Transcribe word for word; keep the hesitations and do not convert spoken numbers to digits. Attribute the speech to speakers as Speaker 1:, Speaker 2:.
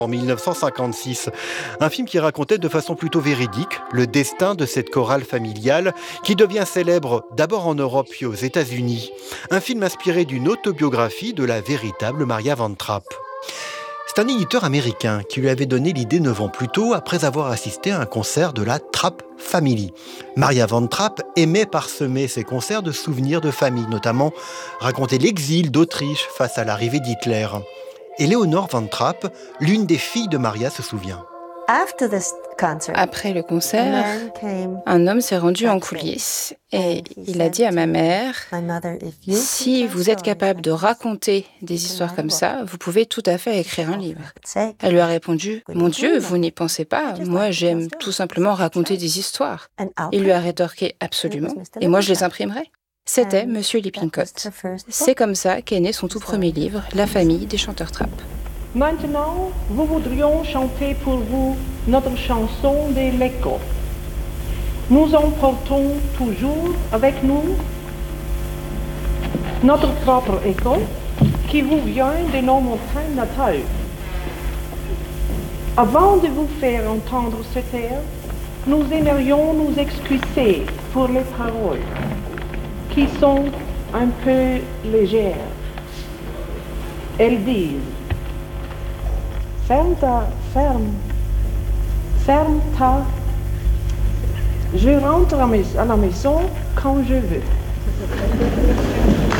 Speaker 1: En mille neuf cent cinquante-six, un film qui racontait de façon plutôt véridique le destin de cette chorale familiale qui devient célèbre d'abord en Europe puis aux États-Unis. Un film inspiré d'une autobiographie de la véritable Maria Van Trapp. C'est un éditeur américain qui lui avait donné l'idée neuf ans plus tôt après avoir assisté à un concert de la Trapp Family. Maria Van Trapp aimait parsemer ses concerts de souvenirs de famille, notamment raconter l'exil d'Autriche face à l'arrivée d'Hitler. Et Léonore Van Trapp, l'une des filles de Maria, se souvient.
Speaker 2: Après le concert, un homme s'est rendu en coulisses et il a dit à ma mère « Si vous êtes capable de raconter des histoires comme ça, vous pouvez tout à fait écrire un livre. » Elle lui a répondu « Mon Dieu, vous n'y pensez pas, moi j'aime tout simplement raconter des histoires. » Il lui a rétorqué « Absolument, et moi je les imprimerai. » C'était Monsieur Lippincott. C'est comme ça qu'est né son tout premier livre, La famille des chanteurs Trapp.
Speaker 3: Maintenant, nous voudrions chanter pour vous notre chanson des l'écho. Nous emportons toujours avec nous notre propre écho qui vous vient de nos montagnes natales. Avant de vous faire entendre cet air, nous aimerions nous excuser pour les paroles qui sont un peu légères. Elles disent « Ferme ta, ferme, ferme ta, je rentre à la maison quand je veux. »